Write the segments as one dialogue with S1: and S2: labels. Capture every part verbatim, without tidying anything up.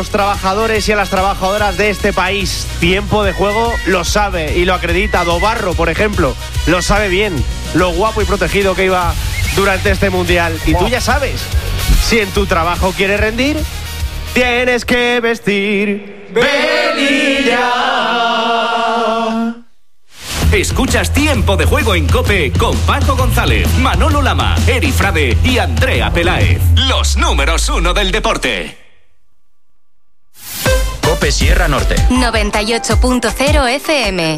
S1: Los trabajadores y a las trabajadoras de este país, Tiempo de Juego lo sabe y lo acredita. Dobarro, por ejemplo, lo sabe bien, lo guapo y protegido que iba durante este mundial. Y tú ya sabes, si en tu trabajo quieres rendir, tienes que vestir Velilla.
S2: Escuchas Tiempo de Juego en COPE con Paco González, Manolo Lama, Eri Frade y Andrea Peláez. Los números uno del deporte.
S3: COPE Sierra Norte
S4: noventa y ocho punto cero F M.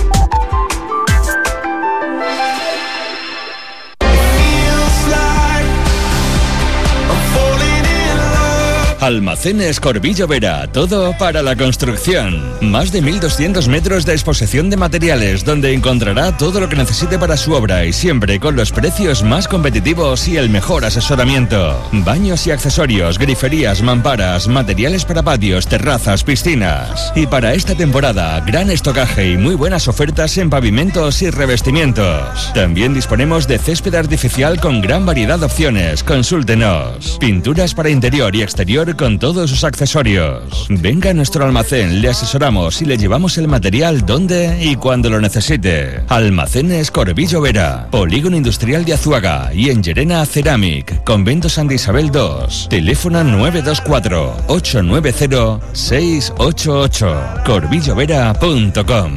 S5: Almacenes Corbillo Vera, todo para la construcción. Más de mil doscientos metros de exposición de materiales, donde encontrará todo lo que necesite para su obra y siempre con los precios más competitivos y el mejor asesoramiento. Baños y accesorios, griferías, mamparas, materiales para patios, terrazas, piscinas. Y para esta temporada, gran estocaje y muy buenas ofertas en pavimentos y revestimientos. También disponemos de césped artificial con gran variedad de opciones. Consúltenos. Pinturas para interior y exterior con todos sus accesorios. Venga a nuestro almacén, le asesoramos y le llevamos el material donde y cuando lo necesite. Almacenes Corbillo Vera, Polígono Industrial de Azuaga y en Llerena Ceramic, Convento Santa Isabel dos. Teléfono nueve dos cuatro, ocho nueve cero, seis ocho ocho. corbillovera punto com.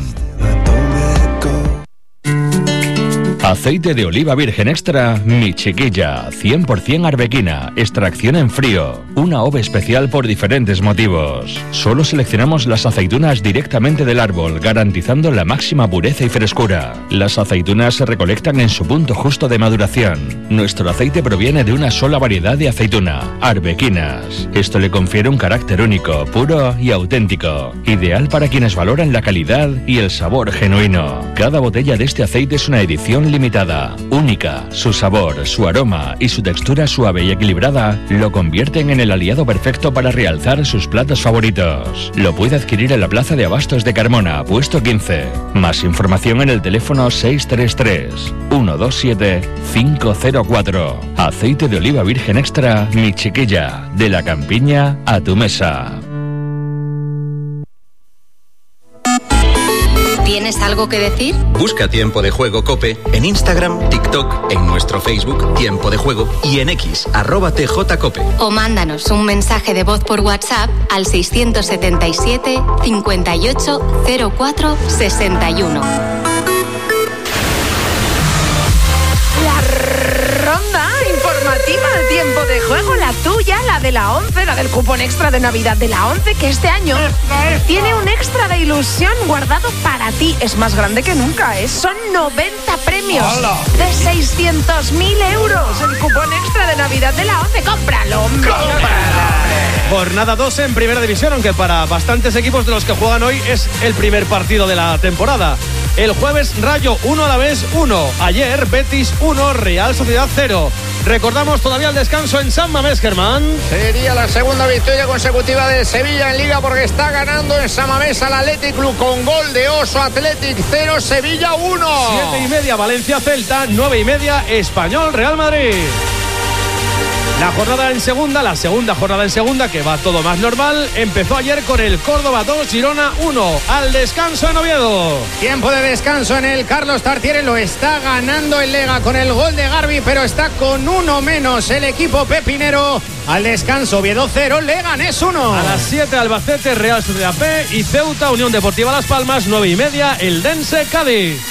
S5: Aceite de oliva virgen extra, mi chiquilla, cien por ciento arbequina, extracción en frío, una ove especial por diferentes motivos. Solo seleccionamos las aceitunas directamente del árbol, garantizando la máxima pureza y frescura. Las aceitunas se recolectan en su punto justo de maduración. Nuestro aceite proviene de una sola variedad de aceituna, arbequinas. Esto le confiere un carácter único, puro y auténtico, ideal para quienes valoran la calidad y el sabor genuino. Cada botella de este aceite es una edición limitada, única. Su sabor, su aroma y su textura suave y equilibrada lo convierten en el aliado perfecto para realzar sus platos favoritos. Lo puede adquirir en la Plaza de Abastos de Carmona, puesto quince. Más información en el teléfono seis tres tres, uno dos siete, cinco cero cuatro. Aceite de oliva virgen extra, mi chiquilla, de la campiña a tu mesa.
S4: ¿Tienes algo que decir?
S3: Busca Tiempo de Juego COPE en Instagram, TikTok, en nuestro Facebook Tiempo de Juego y en X, arroba tjcope.
S4: O mándanos un mensaje de voz por WhatsApp al seiscientos setenta y siete, cincuenta y ocho, cero cuatro, sesenta y uno.
S6: La ronda informativa de Tiempo de Juego, la tuya, la de la once, la del cupón extra de Navidad de la once, que este año tiene un extra de ilusión guardado para ti. Es más grande que nunca, ¿eh? Son noventa premios. ¡Hola! De seiscientos mil euros. El cupón extra de Navidad de la once. ¡Cómpralo, hombre! ¡Cómpralo!
S1: Jornada dos en Primera División, aunque para bastantes equipos de los que juegan hoy es el primer partido de la temporada. El jueves, Rayo uno, Alavés uno. Ayer, Betis uno, Real Sociedad cero. Recordamos todavía el descanso en San Mamés, Germán.
S7: Sería la segunda victoria consecutiva de Sevilla en Liga, porque está ganando en San Mamés al Athletic Club con gol de Oso. Athletic cero, Sevilla uno.
S1: Siete y media, Valencia Celta. Nueve y media, Español Real Madrid. La jornada en segunda, la segunda jornada en segunda, que va todo más normal, empezó ayer con el Córdoba dos, Girona uno, al descanso en Oviedo.
S7: Tiempo de descanso en el Carlos Tartiere, lo está ganando el Lega con el gol de Garbi, pero está con uno menos el equipo pepinero. Al descanso, Oviedo cero, Leganés uno.
S1: A las siete, Albacete, Real Sociedad B y Ceuta, Unión Deportiva Las Palmas, nueve y media, Eldense, Cádiz.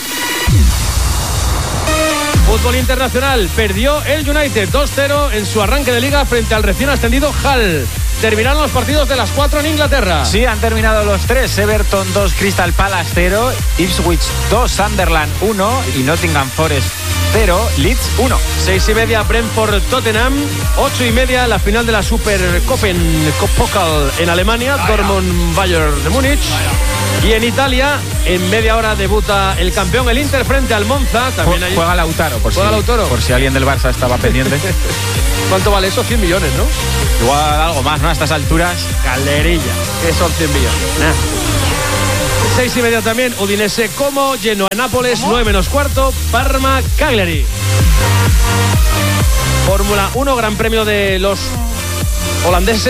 S1: Fútbol internacional, perdió el United dos cero en su arranque de liga frente al recién ascendido Hull. Terminaron los partidos de las cuatro en Inglaterra.
S8: Sí, han terminado los tres. Everton dos, Crystal Palace cero, Ipswich dos, Sunderland uno y Nottingham Forest cero, Leeds uno.
S1: Seis y media, Brentford Tottenham. Ocho y media, la final de la Supercopa Pokal en Alemania, Dortmund Bayern de Múnich. Y en Italia, en media hora debuta el campeón, el Inter, frente al Monza. También hay...
S8: Juega Lautaro, por,
S1: ¿Juega
S8: si,
S1: Lautaro?
S8: por si alguien del Barça estaba pendiente.
S1: ¿Cuánto vale eso? cien millones, ¿no?
S8: Igual algo más, ¿no? A estas alturas.
S1: Calderilla, que son cien millones. Nah. Seis y media también, Udinese Como, Genoa Nápoles, nueve menos cuarto, Parma Cagliari. Fórmula uno, Gran Premio de los holandeses.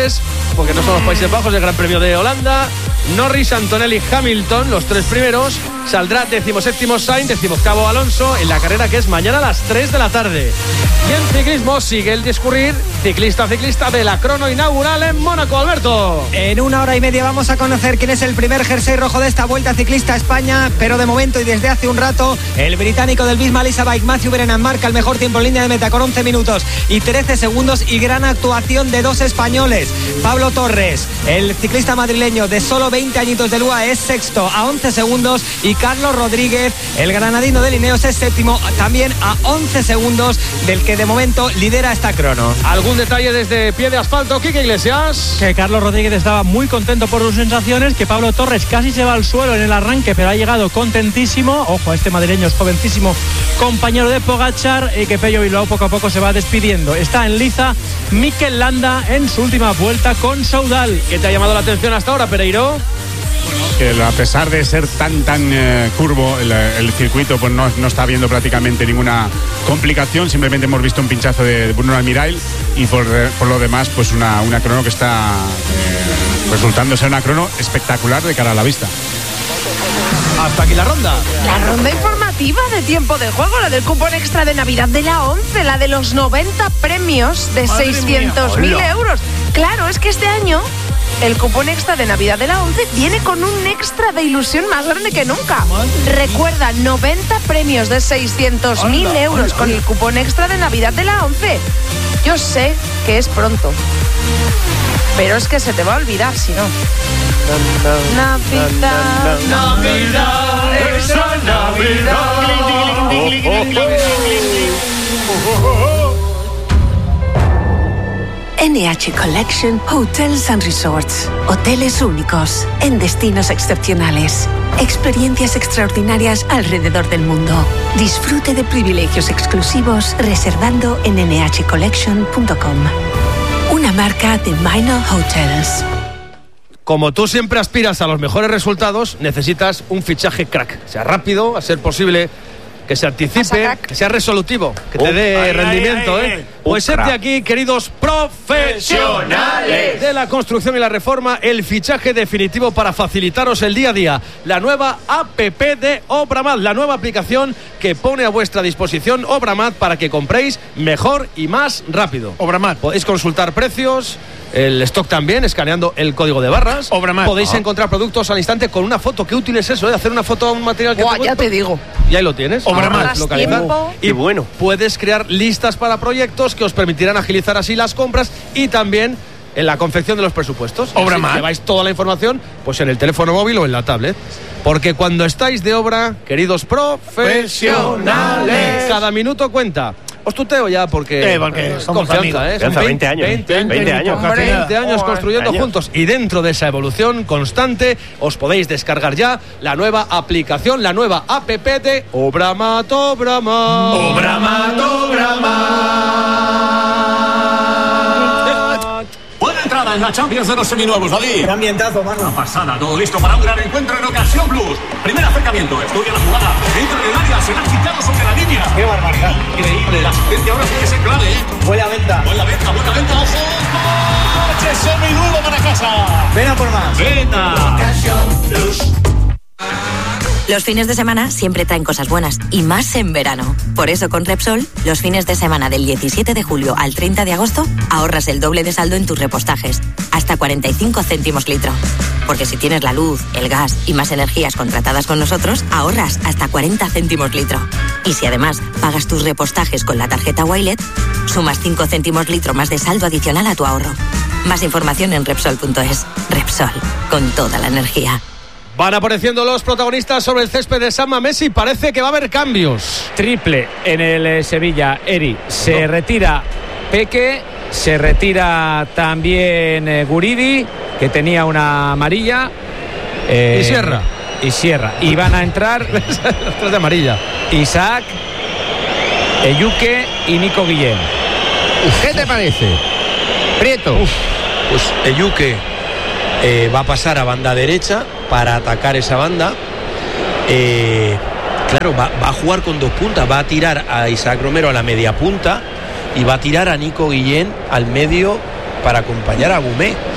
S9: porque no son los Países Bajos, el Gran Premio de Holanda. Norris, Antonelli, Hamilton, los tres primeros. Saldrá decimoséptimo Sainz, decimoctavo Alonso, en la carrera que es mañana a las tres de la tarde. Y en ciclismo sigue el discurrir ciclista a ciclista de la crono inaugural en Mónaco, Alberto.
S10: En una hora y media vamos a conocer quién es el primer jersey rojo de esta Vuelta Ciclista a España, pero de momento y desde hace un rato, el británico del Bisma Lisa Bike, Matthew Brennan, marca el mejor tiempo en línea de meta con once minutos y trece segundos, y gran actuación de dos españoles. Pablo Torres, el ciclista madrileño de solo veinte añitos del U A E, es sexto a once segundos, y Carlos Rodríguez, el granadino de Ineos, es séptimo también a once segundos del que de momento lidera esta crono.
S9: ¿Algún detalle desde pie de asfalto, Quique Iglesias?
S11: Que Carlos Rodríguez estaba muy contento por sus sensaciones, que Pablo Torres casi se va al suelo en el arranque, pero ha llegado contentísimo. Ojo, este madrileño es jovencísimo, compañero de Pogačar, y que Pello Bilbao poco a poco se va despidiendo. Está en liza Mikel Landa en su última vuelta con Soudal.
S9: ¿Qué te ha llamado la atención hasta ahora, Pereiro?
S12: Que a pesar de ser tan tan eh, curvo el, el circuito, pues no, no está habiendo prácticamente ninguna complicación. Simplemente hemos visto un pinchazo de Bruno Almirail, y por, por lo demás pues una, una crono que está eh, resultando ser una crono espectacular de cara a la vista.
S9: Hasta aquí la ronda.
S6: La ronda informativa de Tiempo de Juego, la del cupón extra de Navidad de la ONCE, la de los noventa premios de seiscientos mil euros. Claro, es que este año el cupón extra de Navidad de la ONCE viene con un extra de ilusión más grande que nunca. Recuerda, noventa premios de seiscientos mil euros con el cupón extra de Navidad de la ONCE. Yo sé que es pronto, pero es que se te va a olvidar si no. Navidad,
S9: Navidad, esa Navidad.
S13: N H Collection Hotels and Resorts. Hoteles únicos en destinos excepcionales. Experiencias extraordinarias alrededor del mundo. Disfrute de privilegios exclusivos reservando en ene hache collection punto com. Una marca de Minor Hotels.
S9: Como tú siempre aspiras a los mejores resultados, necesitas un fichaje crack. Sea rápido, a ser posible que se anticipe, que sea resolutivo, que te dé oh, rendimiento, ay, ay, ¿eh? Ay, pues este aquí, queridos profesionales de la construcción y la reforma, el fichaje definitivo para facilitaros el día a día. La nueva app de Obramat, la nueva aplicación que pone a vuestra disposición Obramat para que compréis mejor y más rápido.
S1: Obramat.
S9: Podéis consultar precios, el stock también, escaneando el código de barras.
S1: Obramat.
S9: Podéis
S1: oh.
S9: encontrar productos al instante con una foto. Qué útil es eso, ¿eh? Hacer una foto a un material que
S6: Buah,
S9: te
S6: ya te digo.
S9: Y ahí lo tienes.
S6: Obramat. Localizado.
S9: Y bueno, puedes crear listas para proyectos que os permitirán agilizar así las compras y también en la confección de los presupuestos.
S1: Obramat.
S9: Lleváis toda la información pues en el teléfono móvil o en la tablet. Porque cuando estáis de obra, queridos profesionales, cada minuto cuenta. Os tuteo ya porque,
S1: eh, porque
S9: es
S1: somos
S9: confianza,
S1: amigos.
S9: ¿eh? Son
S1: veinte años.
S9: veinte años.
S1: veinte años.
S9: veinte años construyendo
S1: años.
S9: juntos. Y dentro de esa evolución constante, os podéis descargar ya la nueva aplicación, la nueva app de Obramat, Obramat.
S1: Obramat, Obramat.
S14: Buena entrada en la Champions de los seminuevos, David.
S10: Qué ambientazo, mano.
S14: Una pasada, todo listo para un gran encuentro en Ocasión Plus. Primer acercamiento, estudia la jugada, entra en el área, será quitado sobre la línea.
S10: Qué barbaridad.
S14: Increíble, la asistencia ahora sí que es clave, ¿eh?
S10: Buena venta.
S14: Buena venta, buena venta, ojo. ¡Coche seminuevo para casa!
S10: Ven a por más.
S14: Venta. Ocasión Plus.
S15: Los fines de semana siempre traen cosas buenas, y más en verano. Por eso con Repsol, los fines de semana del diecisiete de julio al treinta de agosto, ahorras el doble de saldo en tus repostajes, hasta cuarenta y cinco céntimos litro. Porque si tienes la luz, el gas y más energías contratadas con nosotros, ahorras hasta cuarenta céntimos litro. Y si además pagas tus repostajes con la tarjeta Wilet, sumas cinco céntimos litro más de saldo adicional a tu ahorro. Más información en Repsol punto es. Repsol, con toda la energía.
S9: Van apareciendo los protagonistas sobre el césped de San Mamés y parece que va a haber cambios.
S8: Triple en el eh, Sevilla, Eri. Se no. retira Peque, se retira también eh, Guridi, que tenía una amarilla.
S9: Eh, y Sierra.
S8: Y Sierra. Y van a entrar
S9: tres de amarilla.
S8: Isaac, Eyuke y Nico Guillén.
S16: Uf, ¿qué te parece? Prieto. Uf,
S17: pues Eyuke eh, va a pasar a banda derecha para atacar esa banda. Eh, claro, va, va a jugar con dos puntas. Va a tirar a Isaac Romero a la media punta y va a tirar a Nico Guillén al medio para acompañar a Gumé.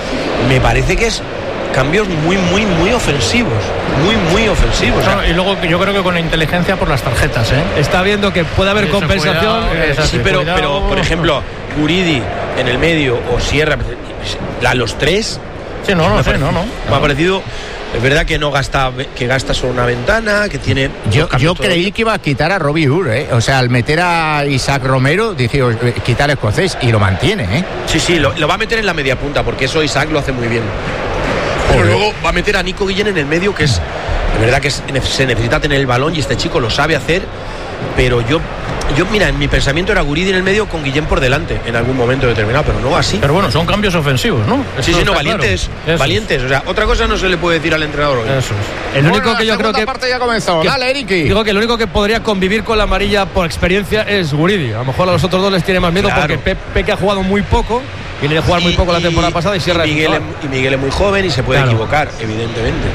S17: me parece que es cambios muy, muy, muy ofensivos. Muy, muy ofensivos.
S9: No, y luego yo creo que con la inteligencia por las tarjetas, ¿eh?
S8: Está viendo que puede haber
S9: Eso,
S8: compensación.
S9: cuidado,
S17: Eh, sí, pero, pero, por ejemplo, Guridi en el medio o Sierra, a los tres.
S9: Sí, no, no,
S17: me
S9: sé, no, no.
S17: Me ha parecido. Es verdad que no gasta, que gasta solo una ventana, que tiene.
S16: Yo, yo creí que iba a quitar a Robbie Ure, ¿eh? O sea, al meter a Isaac Romero, dije, eh, quitar al escocés, y lo mantiene, ¿eh?
S17: Sí, sí, lo, lo va a meter en la media punta, porque eso Isaac lo hace muy bien. Pero luego va a meter a Nico Guillén en el medio, que es. De verdad que es, se necesita tener el balón y este chico lo sabe hacer. Pero yo, yo mira, en mi pensamiento era Guridi en el medio con Guillén por delante en algún momento determinado, pero no así.
S9: Pero bueno, son cambios ofensivos, ¿no?
S17: Sí,
S9: Esto
S17: sí, no,
S9: está
S17: valientes,
S9: claro.
S17: valientes. O sea, otra cosa no se le puede decir al entrenador hoy.
S9: Eso es.
S8: El
S16: Bueno,
S8: único que
S16: la
S8: yo creo
S16: segunda
S8: que.
S16: parte ya comenzó.
S8: que-
S16: Dale, Eriki.
S8: Digo que el único que podría convivir con la amarilla por experiencia es Guridi. A lo mejor a los otros dos les tiene más miedo
S17: Claro.
S8: porque Pe- Peque ha jugado muy poco. Viene de jugar muy poco la temporada pasada y Sierra
S17: y
S8: es
S17: Miguel,
S8: un
S17: es, y Miguel es muy joven y se puede
S8: Claro.
S17: equivocar, evidentemente.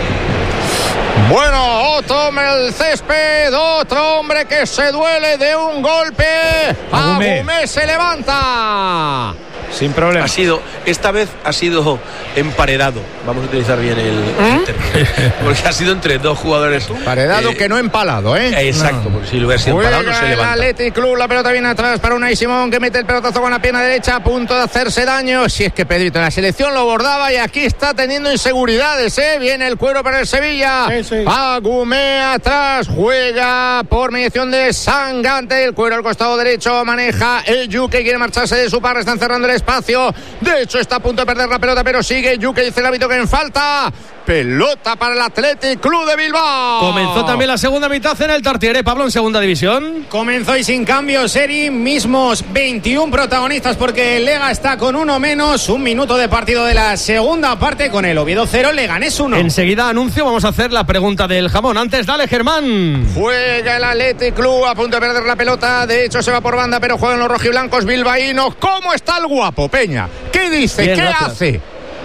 S16: Bueno, otro hombre el césped, otro hombre que se duele de un golpe.
S8: Agumé.
S16: Agumé se levanta.
S8: Sin problema.
S17: Ha sido, esta vez ha sido emparedado. Vamos a utilizar bien el, el término. Porque ha sido entre dos jugadores.
S16: Paredado
S17: eh,
S16: que no empalado, ¿eh?
S17: Exacto, porque si lo hubiera sido empalado no se
S16: Juega el
S17: levanta.
S16: Athletic Club, la pelota viene atrás para Unai Simón, que mete el pelotazo con la pierna derecha a punto de hacerse daño. Si es que Pedrito en la selección lo bordaba y aquí está teniendo inseguridades, ¿eh? Viene el cuero para el Sevilla.
S9: Sí, sí.
S16: Agumé atrás, juega por mediación de Sangante, el cuero al costado derecho, maneja el Yuke, quiere marcharse de su par, están cerrando el espacio. De hecho está a punto de perder la pelota, pero sigue Yuke, dice el hábito que en falta. Pelota para el Athletic Club de Bilbao.
S8: Comenzó también la segunda mitad en el Tartiere, Pablo, en segunda división.
S7: Comenzó y sin cambios, Eri, mismos veintiún protagonistas porque el Lega está con uno menos, un minuto de partido de la segunda parte con el Oviedo cero, Leganés uno.
S8: Enseguida anuncio, vamos a hacer la pregunta del jamón. Antes, dale, Germán.
S16: Juega el Athletic Club a punto de perder la pelota. De hecho se va por banda, pero juegan los rojiblancos bilbaínos. ¿Cómo está el guapo, Peña? ¿Qué dice?
S8: Bien,
S16: ¿Qué
S8: gracias.
S16: hace?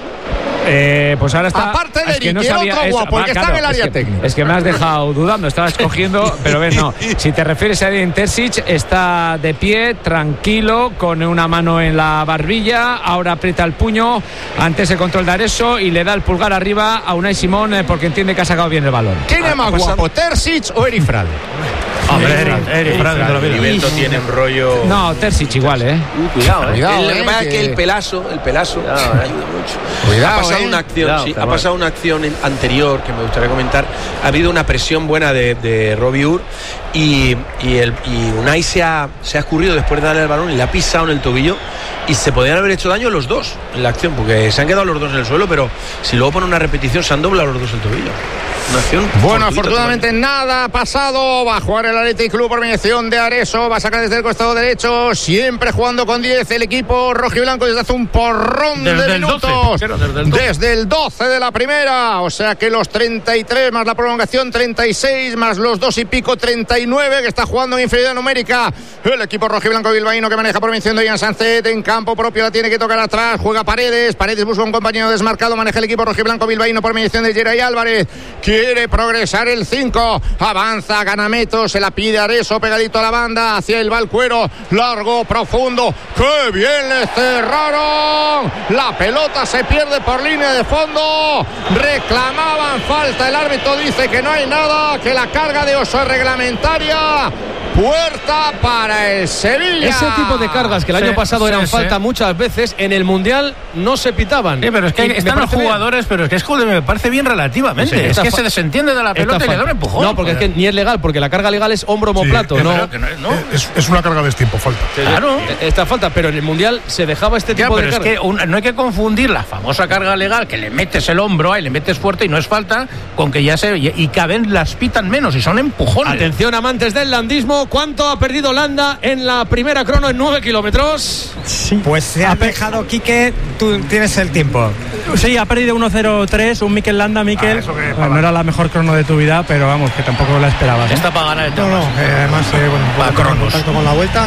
S8: Eh, pues ahora está.
S16: Aparte de
S8: es que no
S16: Ricky, el
S8: sabía,
S16: otro
S8: es-
S16: guapo, el
S8: ah,
S16: que está
S8: claro,
S16: en el área
S8: es que,
S16: técnica.
S8: Es que me has dejado dudando, estaba escogiendo, pero ves, no. Si te refieres a Edin Terzic, está de pie, tranquilo, con una mano en la barbilla, ahora aprieta el puño ante ese control de Areso y le da el pulgar arriba a Unai Simón eh, porque entiende que ha sacado bien el balón.
S16: ¿Quién es
S17: ha
S16: más
S17: pasado-
S16: guapo, Terzic o Erifral?
S9: Hombre, Eri, Eri, Fran, te lo digo.
S17: Nivelto tiene un rollo.
S8: No, Terzic igual, ¿eh?
S1: Cuidado, eh.
S16: Cuidado,
S17: El- lo que
S16: eh,
S17: pasa es que
S16: que-
S17: el pelazo, el pelazo ayuda mucho.
S16: Cuidado,
S17: ha pasado
S16: eh.
S17: una acción,
S1: Cuidado,
S17: sí,
S1: está
S17: ha
S1: mal.
S17: pasado una acción en- anterior que me gustaría comentar. Ha habido una presión buena de, de Robbie Ur y, y, el, y Unai se ha, se ha escurrido después de darle el balón y le ha pisado en el tobillo y se podían haber hecho daño los dos en la acción porque se han quedado los dos en el suelo, pero si luego pone una repetición se han doblado los dos el tobillo. Una acción.
S16: Bueno,
S17: fortuita,
S16: afortunadamente nada ha pasado. Va a jugar el Athletic Club por mediación de Areso. Va a sacar desde el costado derecho. Siempre jugando con diez el equipo rojiblanco desde hace un porrón
S9: Desde
S16: de
S9: el doce,
S16: minutos.
S9: claro, desde el doce.
S16: Desde el doce de la primera. O sea que los treinta y tres más la prolongación, treinta y seis más los dos y pico, treinta y nueve que está jugando en inferioridad numérica. El equipo rojiblanco bilbaíno que maneja por mediación de Ian Sánchez en campo propio. La tiene que tocar atrás. Juega Paredes. Paredes busca un compañero desmarcado. Maneja el equipo rojiblanco bilbaíno por mediación de Geray Álvarez. Quiere progresar el cinco. Avanza, gana metros. Se la pide Areso pegadito a la banda. Hacia el Valcuero. Largo, profundo. ¡Qué bien le cerraron! La pelota se pierde por línea de fondo. Reclamaban falta. El árbitro dice que no hay nada. Que la carga de Oso es reglamentaria. Puerta para el Sevilla.
S8: Ese tipo de cargas que el
S9: Sí,
S8: año pasado
S9: sí,
S8: eran
S9: sí.
S8: falta muchas veces, en el Mundial no se pitaban.
S9: Sí, pero es que
S8: Y me
S9: están los
S8: parece bien.
S9: jugadores, pero es que es que me parece bien relativamente.
S8: Sí,
S9: es
S8: esta
S9: que
S8: fa-
S9: se desentiende de la
S8: Esta
S9: pelota y le da un
S8: falta.
S9: empujón.
S8: No, porque es que ni es legal, porque la carga legal es hombro-moplato,
S9: Sí,
S8: no.
S9: pero que no- no.
S18: Es, es una carga de tiempo, falta.
S9: Claro.
S8: Esta falta, pero en el Mundial se dejaba este
S9: Ya,
S8: tipo de
S9: pero es
S8: carga.
S9: que un- no hay que confundir la famosa carga legal que le metes el hombro ahí, le metes fuerte y no es falta, con que ya se. Y, y cada vez las pitan menos y son empujones.
S8: Atención, amantes del landismo, ¿cuánto ha perdido Landa en la primera crono en nueve kilómetros?
S10: Pues se ha dejado, Quique, tú tienes el tiempo.
S11: Sí, ha perdido uno cero tres, un Mikel Landa, Mikel.
S18: Ah, eso que-
S11: Bueno, no era la mejor crono de tu vida, pero vamos, que tampoco la esperabas. ¿eh?
S9: Está para ganar el
S7: No, no, eh, además, eh, bueno,
S9: Va,
S7: con
S9: Cronos.
S7: contacto con la vuelta,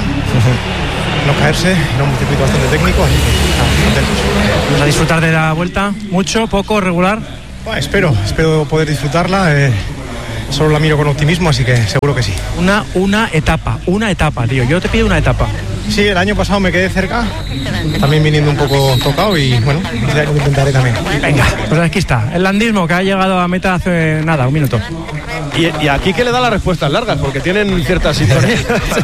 S7: no caerse, era un circuito bastante técnico, así que nada, contentos.
S11: Vamos a disfrutar de la vuelta, mucho, poco, regular.
S7: Bueno, espero, espero poder disfrutarla. eh, solo la miro con optimismo, así que seguro que sí.
S11: Una, una etapa, una etapa, tío. Yo te pido una etapa.
S7: Sí, el año pasado me quedé cerca, también viniendo un poco tocado y bueno, lo intentaré también.
S11: Venga, pues aquí está, el landismo que ha llegado a meta hace nada, un minuto.
S9: Y, y aquí que le da las respuestas largas, porque tienen ciertas sintonías.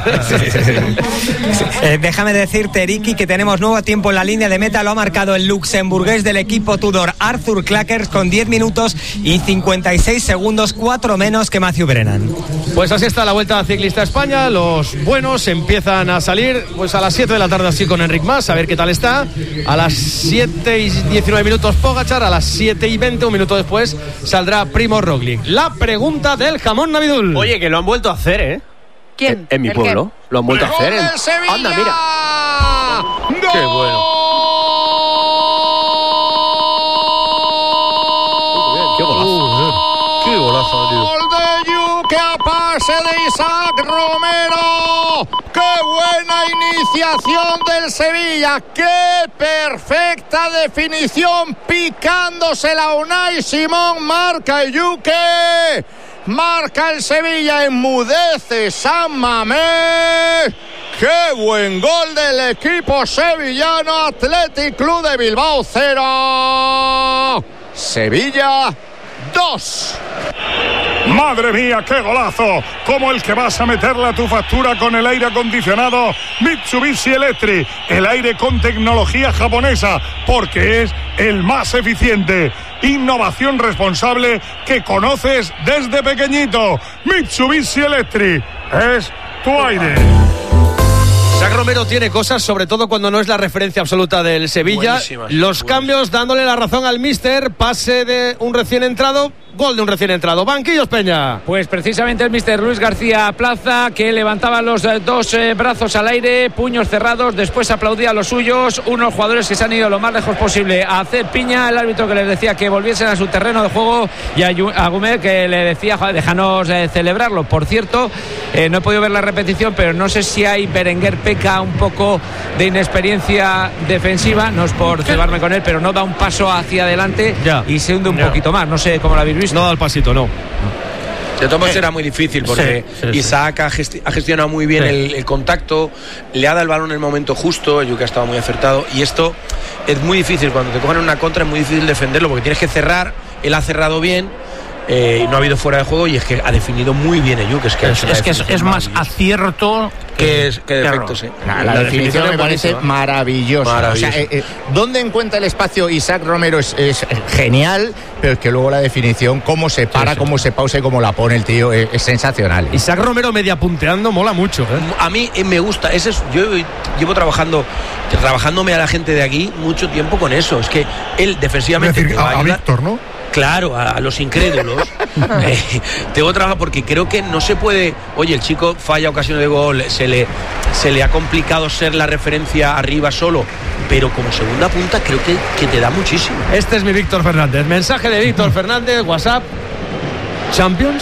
S10: eh, déjame decirte, Ricky, que tenemos nuevo tiempo en la línea de meta. Lo ha marcado el luxemburgués del equipo Tudor, Arthur Clackers, con diez minutos y cincuenta y seis segundos, cuatro menos que Matthew Brennan.
S9: Pues así está la Vuelta Ciclista a España. Los buenos empiezan a salir pues a las siete de la tarde así con Enric Mas, a ver qué tal está. A las siete y diecinueve minutos Pogačar, a las siete y veinte, un minuto después, saldrá Primož Roglič. La pregunta del jamón Navidul.
S1: Oye, que lo han vuelto a hacer, ¿eh?
S6: ¿Quién?
S1: En, en mi pueblo.
S6: Qué?
S1: Lo han vuelto a hacer. En... Anda, mira.
S16: ¡No!
S1: Qué bueno. Qué golazo. Qué golazo, tío.
S16: Gol de Yuke a pase de Isaac Romero. ¡Qué buena iniciación del Sevilla! ¡Qué perfecta definición! Picándosela a Unai Simón. Marca el Yuke. Marca el Sevilla. Enmudece San Mamés. ¡Qué buen gol del equipo sevillano! Athletic Club de Bilbao cero. Sevilla dos.
S18: ¡Madre mía, qué golazo! Como el que vas a meterle a tu factura con el aire acondicionado Mitsubishi Electric. El aire con tecnología japonesa, porque es el más eficiente. Innovación responsable que conoces desde pequeñito. Mitsubishi Electric es tu aire.
S9: Isaac Romero tiene cosas, sobre todo cuando no es la referencia absoluta del Sevilla.
S17: Buenísimas,
S9: Los
S17: buenísimas.
S9: cambios dándole la razón al míster. Pase de un recién entrado, gol de un recién entrado. Banquillos, Peña.
S8: Pues precisamente el míster Luis García Plaza, que levantaba los eh, dos eh, brazos al aire, puños cerrados, después aplaudía a los suyos. Unos jugadores que se han ido lo más lejos posible a hacer piña. El árbitro que les decía que volviesen a su terreno de juego, y a, Yu- a Gumer que le decía, joder, déjanos eh, celebrarlo. Por cierto, eh, no he podido ver la repetición, pero no sé si hay Berenguer peca un poco de inexperiencia defensiva, no es por cebarme con él, pero no da un paso hacia adelante
S9: Ya.
S8: y se hunde un
S9: Ya.
S8: poquito más. No sé cómo lo habéis visto.
S9: No da el pasito, no.
S17: De todos modos era muy difícil porque
S9: Sí, sí, sí.
S17: Isaac ha, gesti- ha gestionado muy bien
S9: Sí.
S17: el, el contacto, le ha dado el balón en el momento justo, Yuke ha estado muy acertado y esto es muy difícil, cuando te cogen en una contra es muy difícil defenderlo porque tienes que cerrar, él ha cerrado bien eh, y no ha habido fuera de juego y es que ha definido muy bien Yuke, es que
S14: Es, es que es, es más acierto
S17: que, es, que defecto, sí.
S16: La, la definición me parece maravillosa.
S17: Maravillosa.
S16: O sea, eh, eh, ¿dónde encuentra el espacio Isaac Romero? Es, es genial, pero es que luego la definición, cómo se para,
S9: Sí, sí.
S16: cómo se pausa y cómo la pone el tío, es, es sensacional.
S9: Isaac Romero media punteando mola mucho, ¿eh?
S17: A mí eh, me gusta, ese es, yo llevo trabajando, trabajándome a la gente de aquí mucho tiempo con eso. Es que él
S18: Es
S17: defensivamente
S18: decir,
S17: te va
S18: a,
S17: a
S18: a
S17: ayudar.
S18: Víctor, ¿no?
S17: Claro, a, a los incrédulos. eh, tengo que trabajar porque creo que no se puede. Oye, el chico falla ocasiones de gol, se le, se le ha complicado ser la referencia arriba solo, pero como segunda punta creo que, que te da muchísimo.
S9: Este es mi Víctor Fernández. Mensaje de Víctor Fernández, WhatsApp. ¿Champions?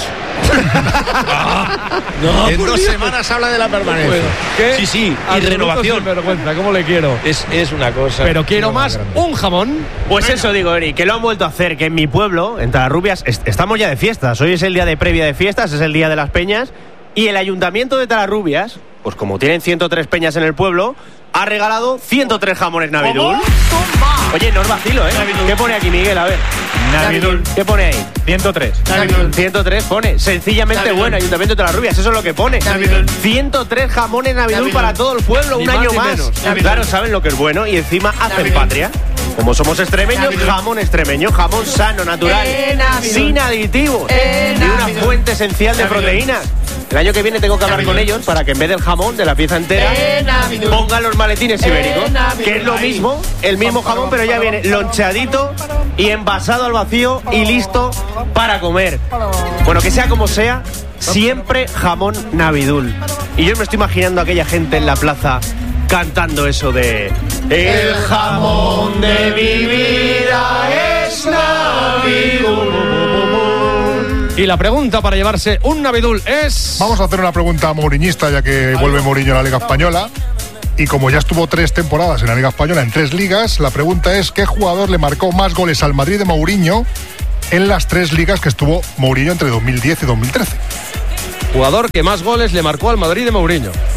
S17: No,
S16: en
S17: por
S16: dos
S17: Dios.
S16: semanas habla de la permanencia.
S9: ¿Qué?
S17: Sí, sí, y
S9: Absoluto
S17: renovación.
S9: sinvergüenza, ¿cómo le quiero?
S17: Es, es una cosa.
S9: Pero quiero más un jamón.
S1: Pues eso digo, Eri, que lo han vuelto a hacer, que en mi pueblo, en Talarrubias, est- estamos ya de fiestas. Hoy es el día de previa de fiestas, es el día de las peñas. Y el ayuntamiento de Talarrubias, pues como tienen ciento tres peñas en el pueblo, ha regalado ciento tres jamones Navidul. Oye, no es vacilo, ¿eh? ¿Qué pone aquí, Miguel? A ver.
S14: Navidul.
S1: ¿Qué pone ahí?
S14: ciento tres.
S1: ciento tres pone. Sencillamente
S14: Navidul.
S1: bueno, Ayuntamiento de Talarrubias, eso es lo que pone.
S14: Navidul.
S1: ciento tres jamones Navidul
S14: Navidul.
S1: para todo el pueblo,
S9: Ni
S1: un
S9: más
S1: año
S9: ni
S1: más.
S9: menos.
S14: Navidul.
S1: Claro, saben lo que es bueno y encima hacen
S14: Navidul.
S1: patria. Como somos extremeños,
S14: Navidul.
S1: jamón extremeño, jamón sano, natural,
S6: Eh, Navidul.
S1: sin aditivos
S6: Eh,
S1: y una
S6: Navidul.
S1: fuente esencial de
S14: Navidul.
S1: proteínas. El año que viene tengo que hablar
S14: Navidul.
S1: con ellos para que en vez del jamón, de la pieza entera,
S6: Eh, Navidul.
S1: pongan los maletines
S6: Eh,
S1: ibéricos,
S6: Navidul.
S1: que es lo mismo, el mismo jamón, pero ya viene loncheadito y envasado al vacío y listo para comer. Bueno, que sea como sea, siempre jamón Navidul. Y yo me estoy imaginando a aquella gente en la plaza cantando eso de el jamón de mi vida es Navidul.
S9: Y la pregunta para llevarse un Navidul es...
S18: Vamos a hacer una pregunta mouriñista, ya que vuelve Mourinho a la Liga Española. Y como ya estuvo tres temporadas en la Liga Española, en tres ligas, la pregunta es ¿qué jugador le marcó más goles al Madrid de Mourinho en las tres ligas que estuvo Mourinho entre dos mil diez y dos mil trece?
S9: Jugador que más goles le marcó al Madrid de Mourinho.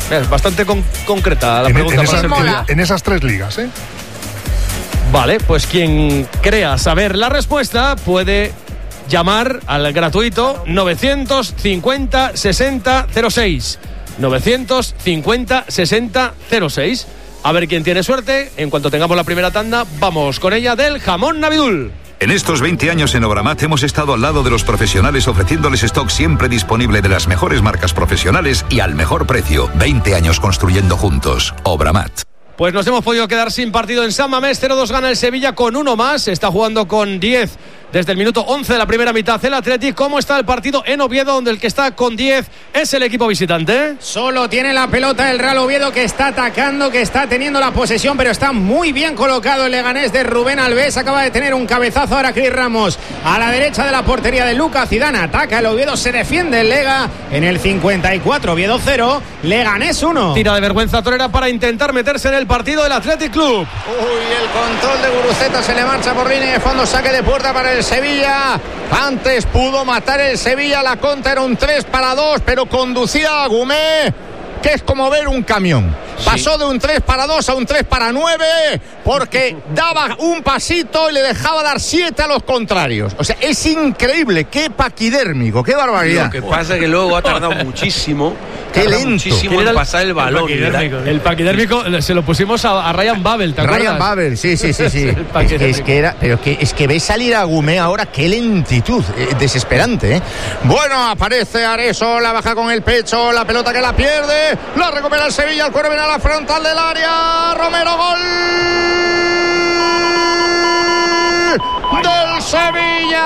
S9: Es bastante con- concreta la
S18: En,
S9: pregunta
S18: en
S9: para
S18: esas,
S9: Sevilla.
S18: en esas tres ligas, ¿eh?
S9: Vale, pues quien crea saber la respuesta puede llamar al gratuito novecientos cincuenta sesenta cero seis. novecientos cincuenta sesenta cero seis. A ver quién tiene suerte. En cuanto tengamos la primera tanda, vamos con ella del jamón Navidul.
S19: En estos veinte años en Obramat hemos estado al lado de los profesionales ofreciéndoles stock siempre disponible de las mejores marcas profesionales y al mejor precio. veinte años construyendo juntos. Obramat.
S9: Pues nos hemos podido quedar sin partido en San Mamés. cero dos gana el Sevilla con uno más. Está jugando con diez desde el minuto once de la primera mitad el Athletic. ¿Cómo está el partido en Oviedo, donde el que está con diez es el equipo visitante?
S7: Solo tiene la pelota el Real Oviedo, que está atacando, que está teniendo la posesión, pero está muy bien colocado el Leganés de Rubén Alves. Acaba de tener un cabezazo ahora Cris Ramos a la derecha de la portería de Lucas Zidane. Ataca el Oviedo, se defiende el Lega en el cincuenta y cuatro. Oviedo cero, Leganés uno.
S9: Tira de vergüenza Torera para intentar meterse en el partido del Athletic Club.
S16: Uy, el control de Guruceta se le marcha por línea de fondo, saque de puerta para el Sevilla. Antes pudo matar el Sevilla, la contra era un tres para dos, pero conducía a Gumé, que es como ver un camión. Sí. Pasó de un tres para dos a un tres para nueve, porque daba un pasito y le dejaba dar siete a los contrarios. O sea, es increíble, qué paquidérmico, qué barbaridad.
S17: Lo que pasa es que luego ha tardado muchísimo.
S16: Qué lento.
S17: Muchísimo en pasar el balón.
S9: El paquidérmico, el paquidérmico se lo pusimos a, a Ryan Babel, ¿te acuerdas?
S16: Ryan Babel, sí, sí, sí, sí. es, que, es que era, pero es que, es que ves salir a Gumé ahora, qué lentitud, eh, desesperante, ¿eh? Bueno, aparece Areso, la baja con el pecho, la pelota que la pierde, la recupera el Sevilla, el cuero viene a la frontal del área, Romero, gol del Sevilla.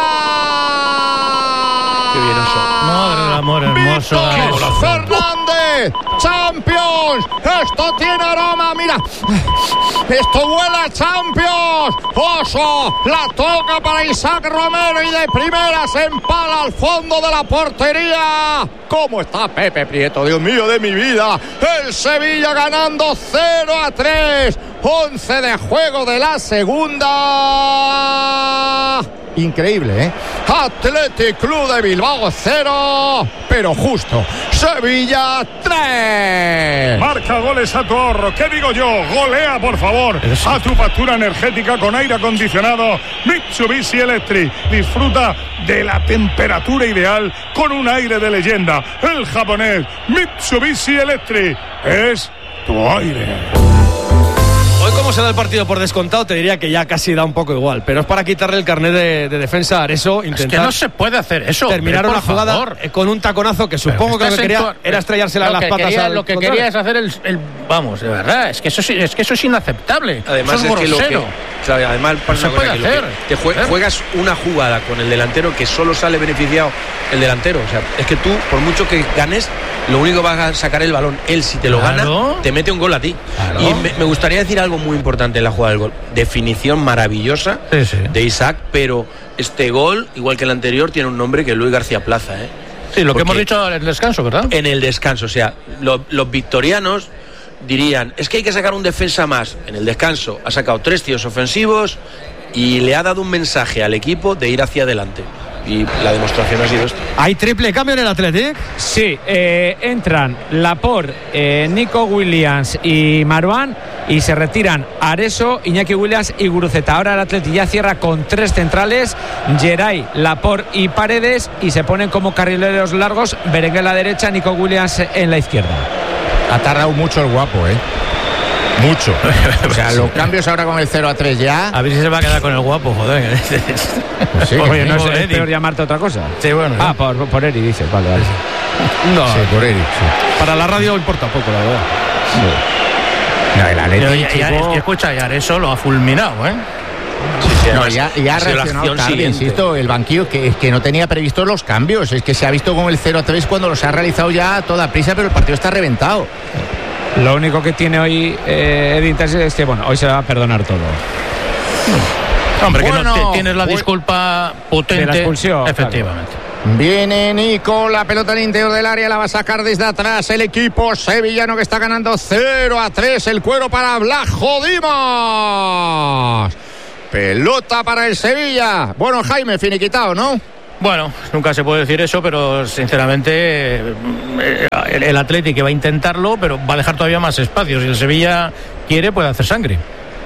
S17: Qué bien eso.
S11: Madre del amor hermoso.
S16: Víctor Fernández, Champions. Esto tiene aroma, mira. Esto huele a Champions. Oso, la toca para Isaac Romero y de primera se empala al fondo de la portería. ¿Cómo está Pepe Prieto? Dios mío de mi vida. El Sevilla ganando cero a tres. once de juego de la segunda. Increíble, ¿eh? Athletic Club de Bilbao cero, pero justo. Sevilla tres.
S18: Marca goles a tu ahorro. ¿Qué digo yo? Golea, por favor, a tu factura energética con aire acondicionado Mitsubishi Electric. Disfruta de la temperatura ideal con un aire de leyenda. El japonés Mitsubishi Electric es tu aire.
S9: Hoy, como se da el partido por descontado, te diría que ya casi da un poco igual, pero es para quitarle el carnet de, de defensa a Areso. Intentar
S20: es que no se puede hacer eso.
S9: Terminar una jugada
S20: favor.
S9: con un taconazo que supongo que lo que quería tu... era estrellársela en las patas
S20: quería,
S9: al
S20: Lo que
S9: contrario.
S20: quería es hacer el, el... Vamos, de verdad, es que eso, es que eso es inaceptable.
S17: Además,
S20: eso es,
S17: es que lo que, claro, además
S20: no se puede hacer.
S17: Te juegas, juegas una jugada con el delantero que solo sale beneficiado el delantero. O sea, es que tú, por mucho que ganes, lo único que vas a sacar el balón. Él, si te lo
S20: claro.
S17: gana, te mete un gol a ti.
S20: Claro.
S17: Y me, me gustaría decir algo muy importante en la jugada del gol. Definición maravillosa
S20: sí, sí.
S17: de Isaac, pero este gol, igual que el anterior, tiene un nombre que es Luis García Plaza, ¿eh?
S20: Sí, lo
S17: Porque
S20: que hemos dicho en el descanso, ¿verdad?
S17: En el descanso, o sea, lo, los victorianos dirían, es que hay que sacar un defensa más. En el descanso ha sacado tres tíos ofensivos y le ha dado un mensaje al equipo de ir hacia adelante. Y la demostración ha sido esto.
S9: ¿Hay triple cambio en el Athletic?
S8: Sí, eh, entran Laporte, eh, Nico Williams y Marouane, y se retiran Areso, Iñaki Williams y Guruceta. Ahora el Athletic ya cierra con tres centrales, Geray, Laporte y Paredes, y se ponen como carrileros largos, Berenguer a la derecha, Nico Williams en la izquierda.
S16: Ha tardado mucho el guapo, ¿eh? Mucho. O sea, los cambios ahora con el cero a tres ya.
S20: A ver si se va a quedar con el guapo, joder.
S8: Pues sí, oye, no sé, es peor llamarte otra cosa.
S20: Sí, bueno.
S8: Ah, por, por Eri, dices, vale, vale.
S9: No,
S16: sí, por Eri, sí.
S9: Para la radio importa poco, la verdad.
S16: Sí. No, el Athletic,
S20: ya, ya, es que escucha, ya eso lo ha fulminado, ¿eh?
S17: Sí, sí,
S16: no, ya, ya ha reaccionado tarde, siguiente. Insisto, el banquillo que, que no tenía previsto los cambios. Es que se ha visto con el cero a tres cuando los ha realizado ya a toda prisa, pero el partido está reventado.
S8: Lo único que tiene hoy eh, Edin Terzic es que, bueno, hoy se va a perdonar todo.
S20: Hombre, bueno, que no te, tienes la
S16: pues,
S20: disculpa potente.
S8: De la expulsión,
S20: efectivamente.
S16: Claro. Viene Nico, la pelota al interior del área, la va a sacar desde atrás el equipo sevillano que está ganando cero a tres. El cuero para Blajo Dimas. Pelota para el Sevilla. Bueno, Jaime, finiquitado, ¿no?
S20: Bueno, nunca se puede decir eso, pero sinceramente eh, el, el Atleti que va a intentarlo, pero va a dejar todavía más espacio. Si el Sevilla quiere, puede hacer sangre.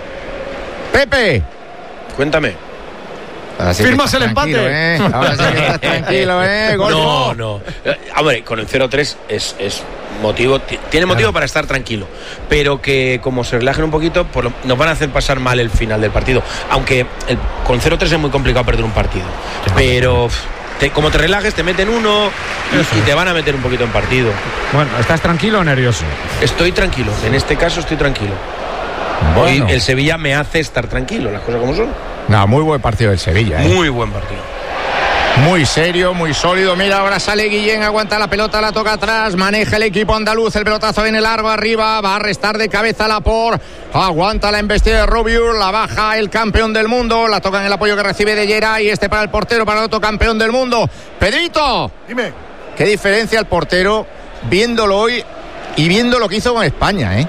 S16: Pepe,
S17: cuéntame.
S9: Sí, firmas el empate.
S16: ¿Eh? Ahora sí que estás tranquilo, ¿eh? Gol.
S17: No, no. Hombre, con el cero tres es, es motivo, tiene motivo claro. para estar tranquilo. Pero que como se relajen un poquito, pues nos van a hacer pasar mal el final del partido. Aunque el, con cero tres es muy complicado perder un partido. Pero te, como te relajes, te meten uno y, y te van a meter un poquito en partido.
S8: Bueno, ¿estás tranquilo o nervioso?
S17: Estoy tranquilo. En este caso estoy tranquilo. Bueno. Hoy el Sevilla me hace estar tranquilo, las cosas como son.
S16: No, muy buen partido del Sevilla, ¿eh?
S17: Muy buen partido.
S16: Muy serio, muy sólido. Mira, ahora sale Guillén, aguanta la pelota, la toca atrás, maneja el equipo andaluz, el pelotazo viene largo arriba, va a restar de cabeza Laporte, aguanta la embestida de Robiur, la baja el campeón del mundo, la toca en el apoyo que recibe de Geray, este para el portero, para el otro campeón del mundo. Pedrito,
S18: dime.
S16: ¿Qué diferencia el portero viéndolo hoy y viendo lo que hizo con España, eh?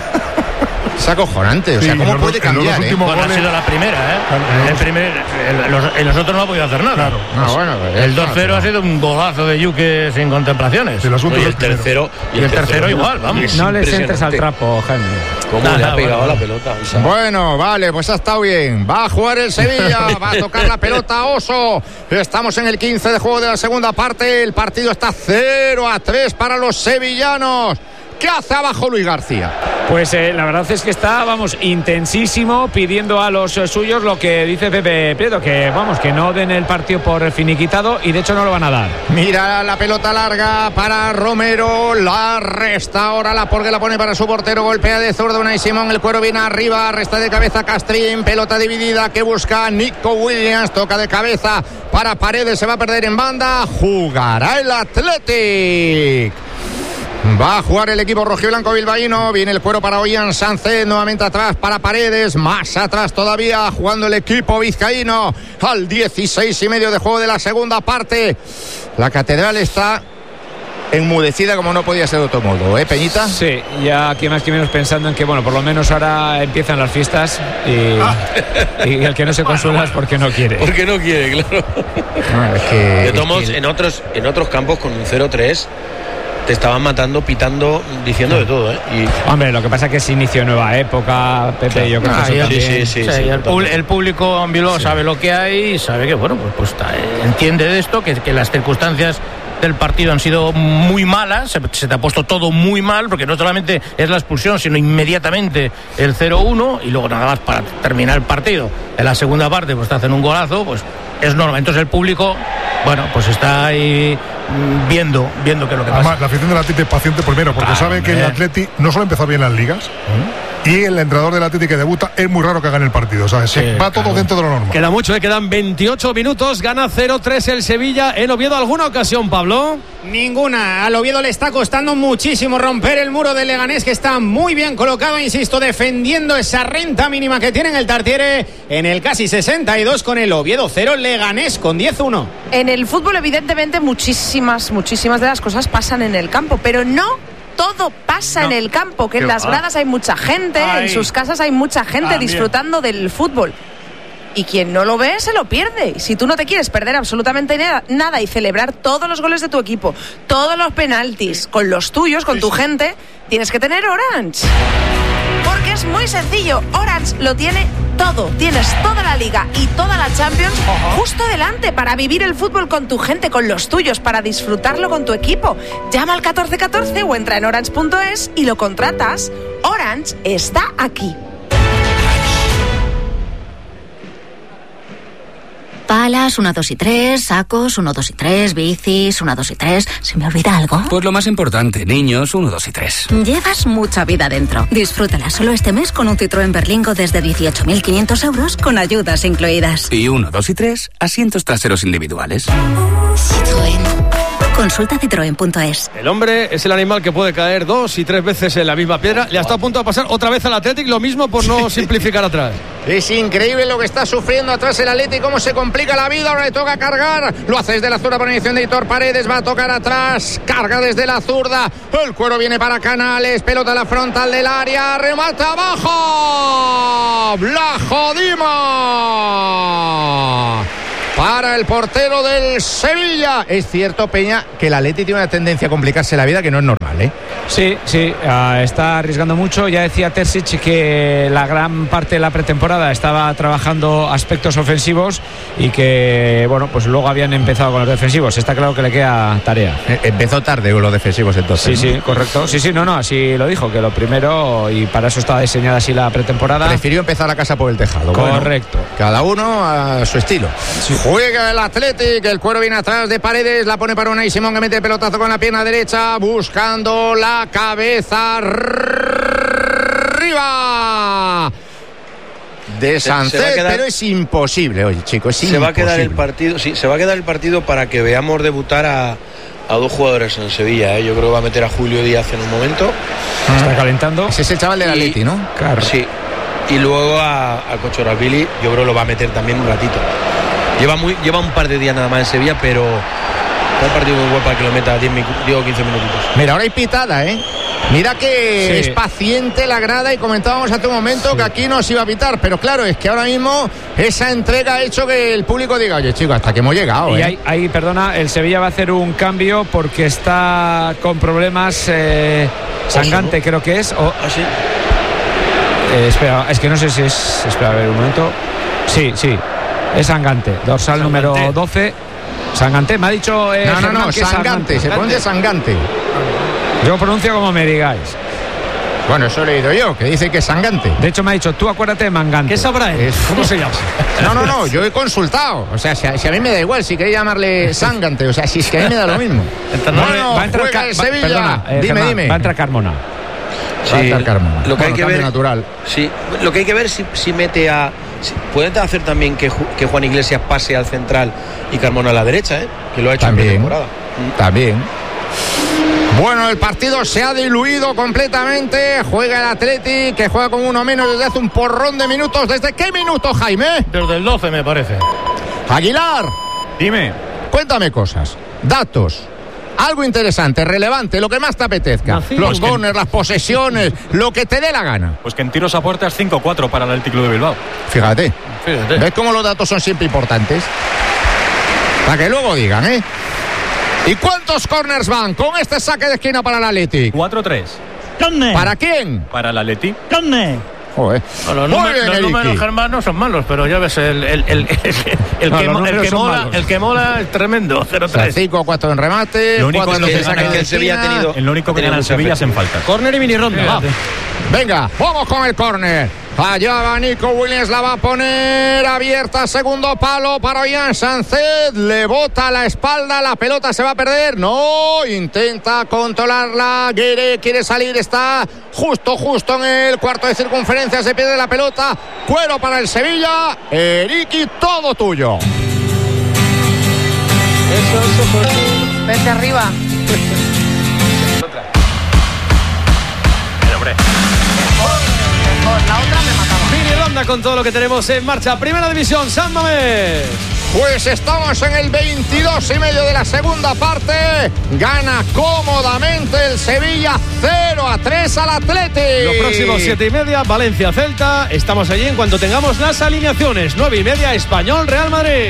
S16: Es acojonante, o sea, sí, ¿cómo puede cambiar?
S20: Eh? Bueno, goles... ha sido la primera, ¿eh? Claro, el primer, el, los, el otros no ha podido hacer nada. Claro.
S16: No, bueno, pues
S20: el dos cero ha sido un golazo de Yuque sin contemplaciones.
S17: El y el tercero,
S20: y el, y el tercero, tercero igual, vamos.
S8: No les entres al trapo, Jaime.
S17: ¿Cómo nah, le ha pegado bueno. la pelota? O sea.
S16: Bueno, vale, pues ha estado bien. Va a jugar el Sevilla, va a tocar la pelota Oso. Estamos en el quince de juego de la segunda parte. El partido está cero a tres para los sevillanos. ¿Qué hace abajo Luis García?
S8: Pues eh, la verdad es que está, vamos, intensísimo, pidiendo a los eh, suyos lo que dice Pepe Prieto, que vamos, que no den el partido por finiquitado, y de hecho no lo van a dar.
S16: Mira la pelota larga para Romero, la resta ahora la porque la pone para su portero, golpea de zurda Unai Simón, el cuero viene arriba, resta de cabeza Castrín, pelota dividida que busca Nico Williams, toca de cabeza para Paredes, se va a perder en banda, jugará el Athletic. Va a jugar el equipo rojiblanco bilbaíno. Viene el cuero para Ollán Sánchez. Nuevamente atrás para Paredes. Más atrás todavía jugando el equipo vizcaíno. Al dieciséis y medio de juego de la segunda parte. La catedral está enmudecida como no podía ser de otro modo, ¿eh, Peñita?
S8: Sí, ya aquí más que menos pensando en que, bueno, por lo menos ahora empiezan las fiestas y, ah. y el que no se consuela es porque no quiere.
S17: Porque no quiere, claro.
S16: No, es que,
S17: de todos
S16: es
S17: modos,
S16: que...
S17: en otros, en otros campos con un cero tres te estaban matando, pitando, diciendo de todo, ¿eh?
S8: Y... Hombre, lo que pasa es que es inicio de nueva época, Pepe, claro. Yo creo ah, que eso
S20: sí, sí, sí, sí, sí, el, pu- el público en Bilbao sí. sabe lo que hay y sabe que, bueno, pues, pues está, entiende de esto, que, que las circunstancias del partido han sido muy malas, se, se te ha puesto todo muy mal, porque no solamente es la expulsión, sino inmediatamente el cero uno y luego nada más para terminar el partido. En la segunda parte, pues te hacen un golazo, pues es normal. Entonces el público, bueno, pues está ahí viendo, viendo qué es lo que pasa.
S18: Además, la afición del Atleti es paciente primero, porque claro, sabe que el Atleti no solo empezó bien las ligas, ¿Mm? y el entrenador del Atleti que debuta es muy raro que gane el partido, o sea, sí, va todo claro. dentro de lo normal.
S9: Queda mucho, ¿eh? Quedan veintiocho minutos, gana cero tres el Sevilla. ¿En Oviedo alguna ocasión, Pablo?
S7: Ninguna. Al Oviedo le está costando muchísimo romper el muro del Leganés, que está muy bien colocado, insisto, defendiendo esa renta mínima que tiene en el Tartiere en el casi sesenta y dos, con el Oviedo cero, Leganés con diez uno.
S6: En el fútbol, evidentemente, muchísimas, muchísimas de las cosas pasan en el campo, pero no todo pasa no. en el campo, que en las gradas hay mucha gente, Ay. en sus casas hay mucha gente También. disfrutando del fútbol. Y quien no lo ve, se lo pierde. Y si tú no te quieres perder absolutamente nada, nada y celebrar todos los goles de tu equipo, todos los penaltis, con los tuyos, con tu gente, tienes que tener Orange. Porque es muy sencillo. Orange lo tiene todo. Tienes toda la Liga y toda la Champions uh-huh. justo delante para vivir el fútbol con tu gente, con los tuyos, para disfrutarlo con tu equipo. Llama al catorce catorce o entra en orange punto es y lo contratas. Orange está aquí.
S15: Palas, uno, dos y tres, sacos, uno, dos y tres, bicis, uno, dos y tres. ¿Se me olvida algo?
S21: Pues lo más importante, niños, uno, dos y tres.
S15: Llevas mucha vida dentro. Disfrútala solo este mes con un Citroën Berlingo desde dieciocho mil quinientos euros con ayudas incluidas.
S21: Y uno, dos y tres, asientos traseros individuales.
S15: Citroën. Consulta citroen punto es.
S9: El hombre es el animal que puede caer dos y tres veces en la misma piedra. Le está a punto de pasar otra vez al Athletic, lo mismo por no simplificar atrás.
S16: Es increíble lo que está sufriendo atrás el Athletic, cómo se complica la vida. Ahora le toca cargar. Lo hace desde la zurda por iniciación de Hitor Paredes. Va a tocar atrás. Carga desde la zurda. El cuero viene para Canales. Pelota a la frontal del área. Remata abajo. Blajo Dima. para el portero del Sevilla. Es cierto, Peña, que el Atleti tiene una tendencia a complicarse la vida que no es normal, ¿eh?
S8: Sí, sí, uh, está arriesgando mucho. Ya decía Terzic que la gran parte de la pretemporada estaba trabajando aspectos ofensivos y que, bueno, pues luego habían empezado con los defensivos. Está claro que le queda tarea.
S16: Eh, empezó tarde con los defensivos entonces.
S8: Sí,
S16: ¿no?
S8: sí, correcto. Sí, sí, no, no, así lo dijo, que lo primero, y para eso estaba diseñada así la pretemporada.
S16: Prefirió empezar la casa por el tejado.
S8: Correcto.
S16: Bueno, cada uno a su estilo. Sí. Juega el Athletic, el cuero viene atrás de Paredes, la pone para Unai Simón, que mete el pelotazo con la pierna derecha, buscando la cabeza arriba de Sánchez, pero es imposible, oye, chicos, es
S17: se
S16: imposible.
S17: va a quedar el partido, sí, se va a quedar el partido para que veamos debutar a, a dos jugadores en Sevilla, ¿eh? Yo creo que va a meter a Julio Díaz en un momento.
S8: Ah. Está calentando.
S16: Ese es el chaval del Atleti, ¿no?
S8: Claro.
S17: Sí. Y luego a, a Cochorabili, yo creo que lo va a meter también un ratito. Lleva muy, lleva un par de días nada más en Sevilla, pero está el partido muy bueno para que lo meta diez o quince minutitos.
S16: Mira, ahora hay pitada, ¿eh? Mira que sí. Es paciente la grada y comentábamos hace un momento sí. que aquí no se iba a pitar, pero claro, es que ahora mismo esa entrega ha hecho que el público diga, oye chicos, hasta que hemos llegado.
S8: Y
S16: ¿eh?
S8: ahí, ahí, perdona, el Sevilla va a hacer un cambio porque está con problemas eh, Sangante, creo que es. O,
S17: ¿Ah, sí?
S8: eh, espera, es que no sé si es. Espera, a ver un momento. Sí, sí. Es Sangante, dorsal Sangante. Número doce. Sangante, me ha dicho. Eh,
S16: no, no, no,
S8: Sangante,
S16: Sangante, se pone Sangante.
S8: Yo pronuncio como me digáis.
S16: Bueno, eso he leído yo, que dice que es Sangante.
S8: De hecho, me ha dicho, tú acuérdate de Mangante.
S11: ¿Qué sabrá él?
S16: Es...
S11: ¿Cómo se llama?
S16: No, no, no, yo he consultado. O sea, si a, si a mí me da igual, si queréis llamarle Sangante, o sea, si es que a mí me da lo mismo.
S8: Bueno, va a entrar
S16: juega el
S8: va,
S16: Sevilla.
S8: Perdona, eh,
S16: dime,
S8: Germán,
S16: dime.
S8: Va a entrar Carmona.
S17: Sí,
S16: va a entrar Carmona.
S17: Lo que
S16: bueno,
S17: hay que ver,
S16: natural.
S17: Sí, lo que hay que ver si, si mete a. Si, puede hacer también que, que Juan Iglesias pase al central y Carmona a la derecha, ¿eh? Que lo ha hecho
S16: también,
S17: en temporada.
S16: También. Bueno, el partido se ha diluido completamente. Juega el Athletic, que juega con uno menos desde hace un porrón de minutos. ¿Desde qué minuto, Jaime?
S20: Desde el doce, me parece.
S16: Aguilar.
S8: Dime.
S16: Cuéntame cosas, datos, algo interesante, relevante, lo que más te apetezca.
S11: Nací,
S16: los
S11: pues
S16: corners, las posesiones, lo que te dé la gana.
S2: Pues que en tiros a puerta es cinco cuatro para el Athletic Club de Bilbao.
S16: Fíjate.
S20: Fíjate.
S16: ¿Ves cómo los datos son siempre importantes? Para que luego digan, ¿eh? ¿Y cuántos corners van con este saque de esquina para el Athletic?
S2: cuatro tres.
S16: ¿Para quién?
S2: Para el Athletic.
S16: Joder.
S20: No, los
S16: Muy
S20: números,
S16: bien,
S20: los números germanos son malos, pero ya ves, el, el, el, el, el,
S8: no,
S20: que,
S8: el,
S20: el, que, mola,
S8: malos.
S20: el que mola es tremendo, cero tres.
S16: cinco cuatro en remate,
S2: Lo único
S16: cuatro
S2: es que
S16: en saque de
S17: el
S16: esquina.
S17: Sevilla ha tenido.
S2: El único que
S17: ha tenido
S2: gana el Sevilla es en falta.
S11: Córner y mini ronda. Va.
S16: Venga, vamos con el córner. Allá va Nico Williams, la va a poner abierta, segundo palo para Ollán Sánchez, le bota la espalda, la pelota se va a perder, no, intenta controlarla, Guerre quiere salir, está justo, justo en el cuarto de circunferencia, se pierde la pelota, cuero para el Sevilla, Eriki, todo tuyo.
S6: Eso, eso, vete arriba.
S2: Pero, hombre.
S6: La otra me mataba.
S9: Mini ronda con todo lo que tenemos en marcha. Primera división, San Mamés.
S16: Pues estamos en el veintidós y medio de la segunda parte. Gana cómodamente el Sevilla cero a tres al Athletic.
S9: Los próximos siete y media, Valencia Celta. Estamos allí en cuanto tengamos las alineaciones. nueve y media, Español Real Madrid.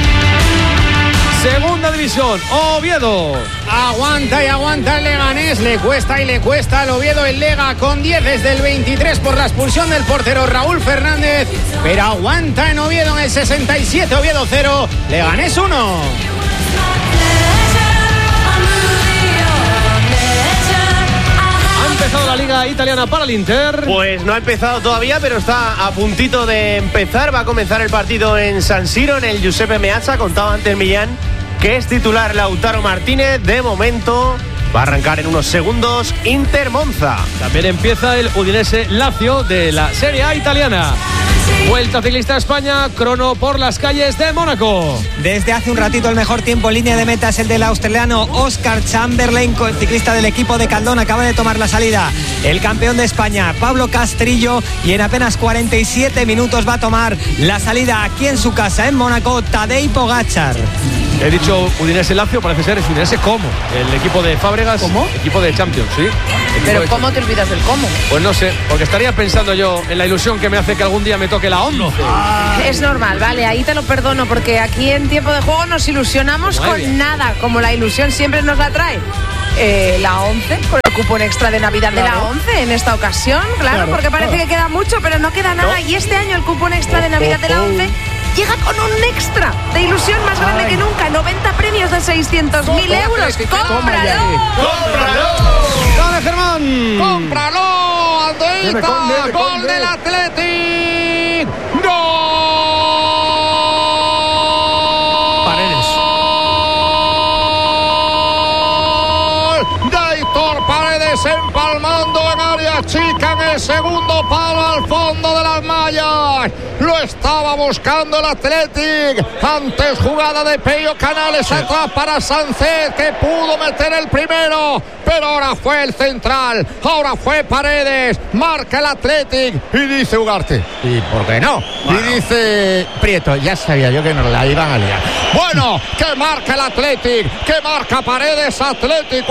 S9: Segunda división, Oviedo.
S7: Aguanta y aguanta el Leganés, le cuesta y le cuesta al Oviedo. El Lega con diez desde el veintitrés por la expulsión del portero Raúl Fernández, pero aguanta en Oviedo en el sesenta y siete, Oviedo cero, Leganés uno.
S9: Ha empezado la liga italiana para el Inter.
S1: Pues no ha empezado todavía, pero está a puntito de empezar. Va a comenzar el partido en San Siro, en el Giuseppe Meazza. Contaba antes Millán que es titular Lautaro Martínez. De momento va a arrancar en unos segundos Inter Monza.
S9: También empieza el Udinese Lazio de la Serie A italiana. Vuelta ciclista a España, crono por las calles de Mónaco.
S10: Desde hace un ratito el mejor tiempo en línea de meta es el del australiano Oscar Chamberlain, ciclista del equipo de Caldón, acaba de tomar la salida. El campeón de España, Pablo Castrillo, y en apenas cuarenta y siete minutos va a tomar la salida aquí en su casa, en Mónaco, Tadej Pogačar.
S9: He dicho Udinese Lazio, parece ser, es Udinese como. El equipo de Fábregas.
S6: ¿Cómo?
S9: Equipo de Champions, sí. Equipo
S6: Pero
S9: de
S6: ¿cómo te olvidas del cómo?
S9: Pues no sé, porque estaría pensando yo en la ilusión que me hace que algún día me toque la once.
S6: Es normal, vale, ahí te lo perdono, porque aquí en Tiempo de Juego nos ilusionamos
S9: Muy
S6: con
S9: bien.
S6: nada, como la ilusión siempre nos la trae. Eh, la once, con el cupón extra de Navidad de la once en esta ocasión, claro,
S9: Claro,
S6: porque parece
S9: claro.
S6: que queda mucho, pero no queda nada.
S9: No.
S6: Y este año el cupón extra de Navidad de la once llega con un extra de ilusión más grande
S9: Ay.
S6: que nunca, noventa premios de seiscientos mil euros. ¡Cómpralo!
S9: ¡Dale, Germán!
S16: ¡Cómpralo! ¡Aldeita! ¡Gol del Athletic! ¡Gol!
S9: Paredes.
S16: De Aitor Paredes empalmando en área chica en el segundo palo al fondo de las mallas. Lo estaba buscando el Athletic. Antes jugada de Pello Canales atrás para Sánchez, que pudo meter el primero. Pero ahora fue el central. Ahora fue Paredes. Marca el Athletic. Y dice Ugarte: ¿y por qué no? Y dice Prieto: ya sabía yo que nos la iban a liar. Bueno, que marca el Athletic. Que marca Paredes. Athletic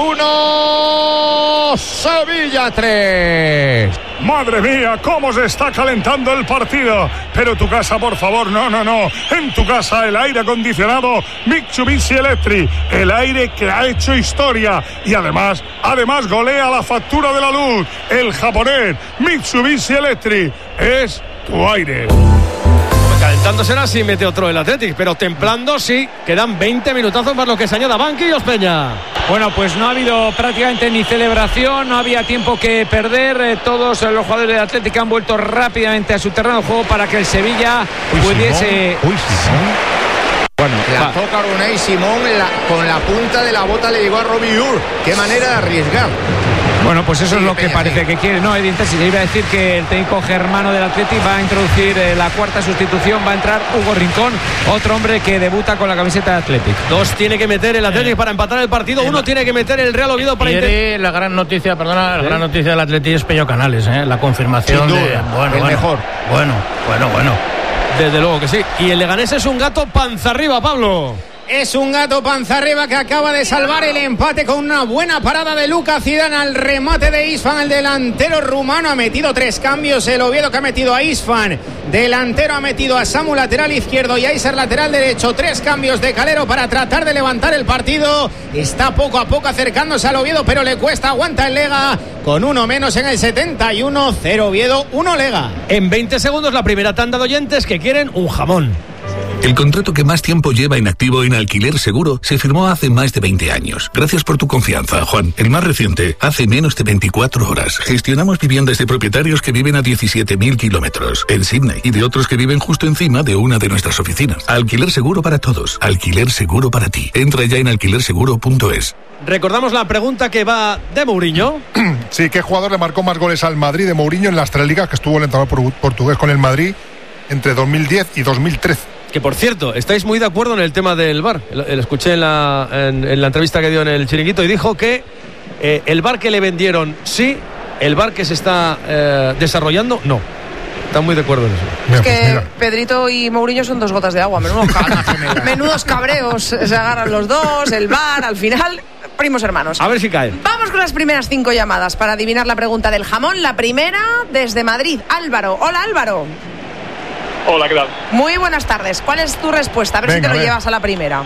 S16: uno, Sevilla tres.
S18: Madre mía, cómo se está calentando el partido. Pero tu casa, por favor, no, no, no. En tu casa el aire acondicionado Mitsubishi Electric. El aire que ha hecho historia. Y además, además golea la factura de la luz. El japonés Mitsubishi Electric es tu aire.
S9: Calentando será si mete otro el Athletic, pero templando sí. Quedan veinte minutazos más lo que se añada Banquillos, Peña.
S8: Bueno, pues no ha habido prácticamente ni celebración, no había tiempo que perder. Eh, todos los jugadores del Atlético han vuelto rápidamente a su terreno de juego para que el Sevilla
S12: Uy,
S8: pudiese.
S12: Simón. Uy, Simón.
S8: Bueno,
S16: La
S8: va.
S16: toca Unai Simón la, con la punta de la bota le llegó a Robbie Ur. Qué manera de arriesgar.
S8: Bueno, pues eso
S16: Sí,
S8: es lo
S16: Peña,
S8: que parece
S16: sí.
S8: que quiere. No, evidentemente, iba a decir que el técnico germano del Athletic va a introducir eh, la cuarta sustitución. Va a entrar Hugo Rincón, otro hombre que debuta con la camiseta de Athletic.
S9: Dos tiene que meter el Athletic para empatar el partido. Uno tiene que meter el Real Oviedo para intentar.
S20: Quiere la gran noticia, perdona, la gran noticia del Athletic es Pello Canales, ¿eh? La confirmación
S16: Sin duda,
S20: de bueno,
S16: el
S20: bueno,
S16: mejor.
S20: Bueno, bueno, bueno.
S9: Desde luego que sí. Y el Leganés es un gato panza arriba, Pablo.
S7: Es un gato panza arriba que acaba de salvar el empate con una buena parada de Lucas Zidane al remate de Isfan. El delantero rumano ha metido tres cambios. El Oviedo, que ha metido a Isfan delantero, ha metido a Samu lateral izquierdo y a Iser lateral derecho. Tres cambios de Calero para tratar de levantar el partido. Está poco a poco acercándose al Oviedo, pero le cuesta. Aguanta el Lega con uno menos en el setenta y uno. Cero Oviedo, uno Lega.
S9: En veinte segundos la primera tanda de oyentes que quieren un jamón.
S19: El contrato que más tiempo lleva inactivo en Alquiler Seguro se firmó hace más de veinte años. Gracias por tu confianza, Juan. El más reciente, hace menos de veinticuatro horas. Gestionamos viviendas de propietarios que viven a diecisiete mil kilómetros en Sydney y de otros que viven justo encima de una de nuestras oficinas. Alquiler Seguro para todos. Alquiler Seguro para ti. Entra ya en alquiler seguro punto es.
S9: Recordamos la pregunta que va de Mourinho.
S5: Sí, ¿qué jugador le marcó más goles al Madrid de Mourinho en las tres ligas que estuvo el entrenador portugués con el Madrid entre dos mil diez y dos mil trece?
S9: Que por cierto, estáis muy de acuerdo en el tema del V A R. Lo escuché en la, en, en la entrevista que dio en el Chiringuito y dijo que eh, el V A R que le vendieron sí, el V A R que se está eh, desarrollando no. Están muy de acuerdo en eso.
S6: Es que Pedrito y Mourinho son dos gotas de agua. Menudos, cab- menudos cabreos. Se agarran los dos, el V A R, al final, primos hermanos.
S9: A ver si cae.
S6: Vamos con las primeras cinco llamadas para adivinar la pregunta del jamón. La primera desde Madrid, Álvaro. Hola, Álvaro.
S22: Hola, ¿qué tal?
S6: Muy buenas tardes. ¿Cuál es tu respuesta? A ver
S22: Venga,
S6: si te lo
S22: a ver.
S6: llevas a la primera.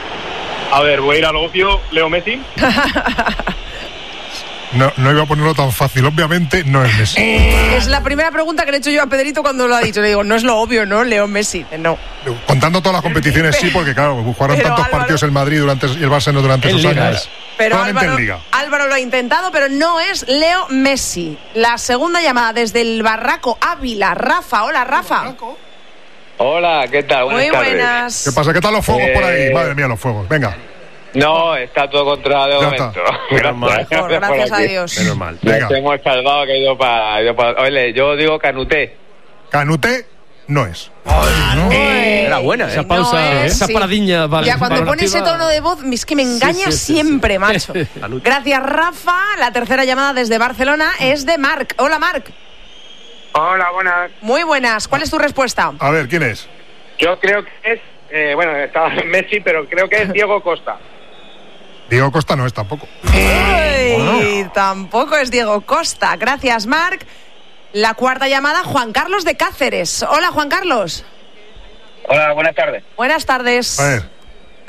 S22: A ver, voy a ir al obvio. Leo Messi.
S5: No, no iba a ponerlo tan fácil, obviamente no es Messi.
S6: Es la primera pregunta que le he hecho yo a Pedrito cuando lo ha dicho. Le digo, no es lo obvio, ¿no? Leo Messi. No.
S5: Contando todas las competiciones sí, porque claro, jugaron
S6: Pero
S5: tantos
S6: Álvaro-
S5: partidos el Madrid durante y el Barça no durante esos años.
S6: Pero
S5: Solamente
S6: Álvaro,
S5: en Liga.
S6: Álvaro lo ha intentado, pero no es Leo Messi. La segunda llamada desde el Barraco Ávila. Rafa, hola Rafa.
S23: Hola, ¿qué tal? Buenas
S6: Muy
S23: tardes.
S6: buenas.
S5: ¿Qué pasa? ¿Qué tal los fuegos por ahí?
S23: Eh,
S5: Madre mía, los fuegos. Venga.
S23: No, está todo controlado de
S5: Ya
S23: momento.
S5: Gracias.
S23: Por
S6: gracias a
S23: aquí.
S6: Dios.
S5: Menos mal.
S23: Nos
S5: Venga.
S23: hemos salvado que he ido para... Oye, yo digo Canuté.
S5: Canute no es.
S9: Era buena, esa
S6: no
S9: pausa,
S6: es,
S9: esa
S6: sí.
S9: paradiña. vale,
S6: Ya cuando pone ese
S9: valorativa.
S6: tono de voz, es que me engaña
S9: Sí, sí, sí,
S6: siempre,
S9: sí.
S6: macho. Gracias, Rafa. La tercera llamada desde Barcelona es de Marc. Hola, Marc.
S23: Hola, buenas.
S6: Muy buenas. ¿Cuál es tu respuesta?
S5: A ver, ¿quién es?
S23: Yo creo que es
S22: Eh, bueno, estaba Messi, pero creo que es Diego Costa.
S5: Diego Costa no es tampoco.
S6: Uy, tampoco es Diego Costa. Gracias, Marc. La cuarta llamada, Juan Carlos de Cáceres. Hola, Juan Carlos.
S23: Hola, buenas tardes.
S6: Buenas tardes.
S5: A ver.